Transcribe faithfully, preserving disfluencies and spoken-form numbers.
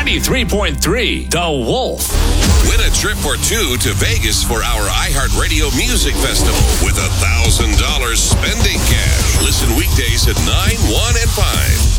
ninety-three point three, The Wolf. Win a trip or two to Vegas for our iHeartRadio Music Festival with one thousand dollars spending cash. Listen weekdays at nine, one, and five.